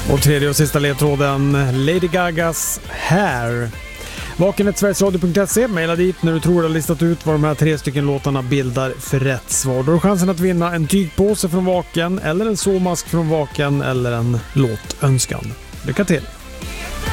Och tredje och sista ledtråden, Lady Gagas Hair. Vaken@sverigesradio.se, mejla dit när du tror du har listat ut vad de här 3 stycken låtarna bildar för rätt svar. Då har du chansen att vinna en tygpåse från Vaken, eller en såmask från Vaken, eller en låtönskan. Lycka till!